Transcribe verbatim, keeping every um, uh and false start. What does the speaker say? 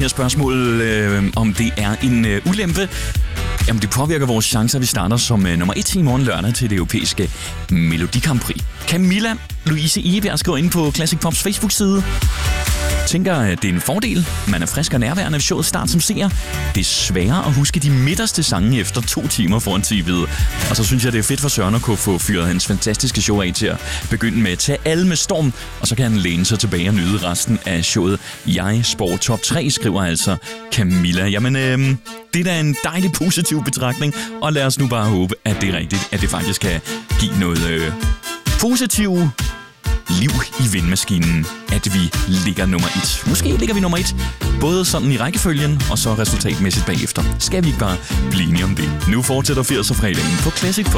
her spørgsmål, øh, om det er en øh, ulempe. Jamen, det påvirker vores chancer. Vi starter som øh, nummer et i morgen lørdag til det europæiske Melodi Grand Prix. Camilla Louise Egebjerg skriver ind på Classic Pops Facebook-side. Tænker, at det er en fordel. Man er frisk og nærværende ved showets start som seer. Det er sværere at huske de midterste sange efter to timer foran T V'et. Og så synes jeg, det er fedt for Søren at kunne få fyret hans fantastiske show af til at begynde med. Tage alle med storm, og så kan han læne sig tilbage og nyde resten af showet. Jeg spår top tre, skriver altså Camilla. Jamen, øh, det er da en dejlig positiv betragtning. Og lad os nu bare håbe, at det er rigtigt. At det faktisk kan give noget øh, positivt liv i vindmaskinen, at vi ligger nummer et. Måske ligger vi nummer et, både sådan i rækkefølgen, og så resultatmæssigt bagefter. Skal vi ikke bare blive enige om det? Nu fortsætter firser fredagen på Classic Pop.